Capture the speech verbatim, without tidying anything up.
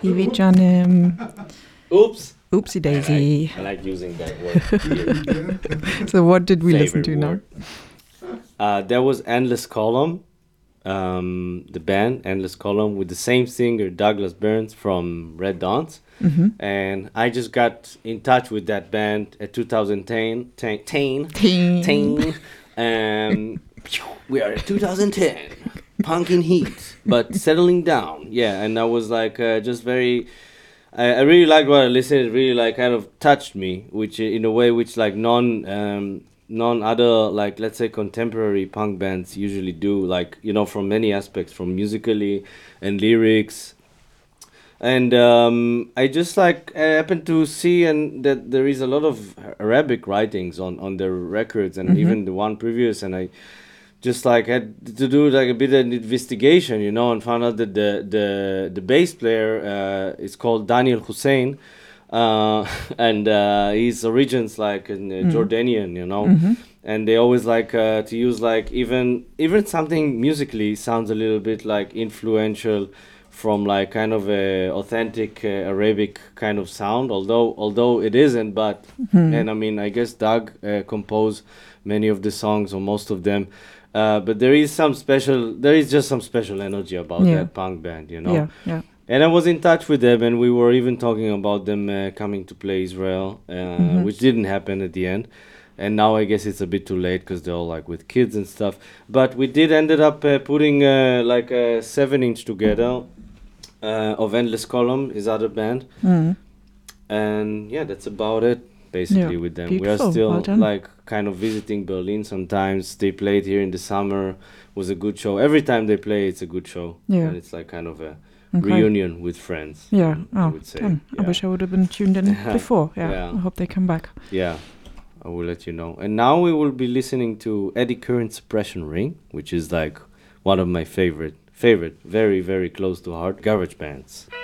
Ivicanim. Oops. Oopsie daisy. I like, I like using that word. So what did we listen to word. now? Uh, there was Endless Column, um, the band Endless Column, with the same singer Douglas Burns from Red Dawns. Mm-hmm. And I just got in touch with that band at two thousand ten. ten, ten, ten. ten um, we are at two thousand ten. Punk in heat, but settling down. Yeah, and I was like uh, just very... I, I really liked what I listened. It really like kind of touched me, which in a way which like non um, non other like let's say contemporary punk bands usually do. Like, you know, from many aspects, from musically and lyrics. And um, I just like I happened to see and that there is a lot of Arabic writings on on their records, and mm-hmm. even the one previous, and I just like had to do like a bit of investigation, you know, and found out that the the the bass player uh, is called Daniel Hussein, uh, and uh, his origins like in uh, mm. Jordanian, you know, mm-hmm. and they always like uh, to use like even even something musically sounds a little bit like influential from like kind of a authentic uh, Arabic kind of sound, although although it isn't, but mm-hmm. and I mean I guess Doug uh, composed many of the songs or most of them. Uh, but there is some special, there is just some special energy about yeah. that punk band, you know. Yeah, yeah. And I was in touch with them, and we were even talking about them uh, coming to play Israel, uh, mm-hmm. which didn't happen at the end. And now I guess it's a bit too late because they're all like with kids and stuff. But we did ended up uh, putting uh, like a seven inch together uh, of Endless Column, his other band. Mm. And yeah, that's about it. Basically, yeah, with them, beautiful. We are still well like kind of visiting Berlin sometimes. They played here in the summer. It was a good show. Every time they play, it's a good show. Yeah, and it's like kind of a okay. reunion with friends. Yeah, I oh, would say. Yeah. I wish I would have been tuned in before. Yeah. yeah, I hope they come back. Yeah, I will let you know. And now we will be listening to Eddie Curran Suppression Ring, which is like one of my favorite, favorite, very, very close to heart garage bands.